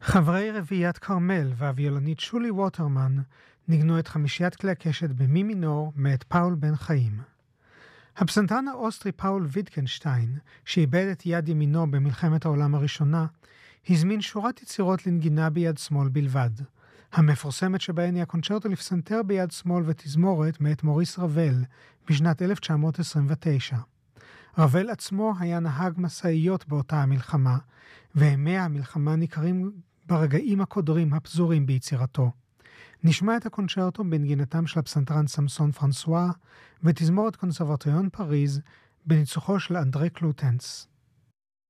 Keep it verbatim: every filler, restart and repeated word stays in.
חברי רביעיית כרמל והוויולנית שולי ווטרמן ניגנו את חמישיית כלי הקשת במי מינור מאת פאול בן חיים. הפסנתרן האוסטרי פאול ויטקנשטיין, שאיבד את יד ימינו במלחמת העולם הראשונה, הזמין שורת יצירות לנגינה ביד שמאל בלבד. המפורסמת שבהן היא הקונצ'רטו לפסנתר ביד שמאל ותזמורת מאת מוריס רבל בשנת אלף תשע מאות עשרים ותשע. רבל עצמו היה נהג מסעיות באותה המלחמה, וימי המלחמה ניכרים ברגעים הקודרים הפזורים ביצירתו. נשמע את הקונצ'רטו בנגינתם של הפסנתרן סמסון פרנסואה ותזמורת קונסרבטוריון פריז בניצוחו של אנדרי קלוטנס.